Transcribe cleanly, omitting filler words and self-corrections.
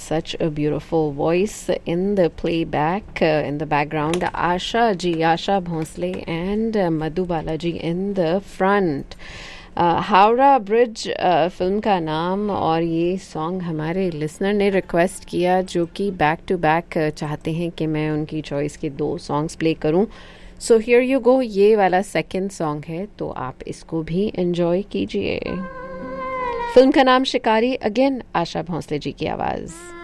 such a beautiful voice in the playback, in the background. Asha Bhonsle and Madhu Balaji in the front. Howrah bridge film का नाम और ये song हमारे listener ने request किया, जो कि बैक टू बैक चाहते हैं कि मैं उनकी चॉइस के 2 सॉन्ग्स प्ले करूं. So here you go. ये वाला सेकंड सॉन्ग है, तो आप इसको भी एंजॉय कीजिए. फिल्म का नाम शिकारी, अगेन आशा भोंसले जी की आवाज़.